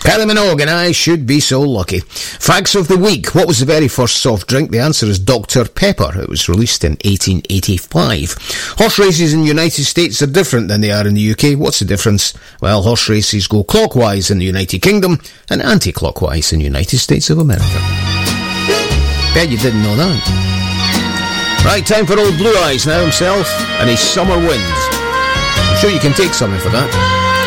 Kylie Minogue and I Should Be So Lucky. Facts of the week. What was the very first soft drink? The answer is Dr. Pepper. It was released in 1885. Horse races in the United States are different than they are in the UK. What's the difference? Well, horse races go clockwise in the United Kingdom and anti-clockwise in the United States of America. Bet you didn't know that. Right, time for old Blue Eyes now himself and his Summer Winds. I'm sure you can take something for that.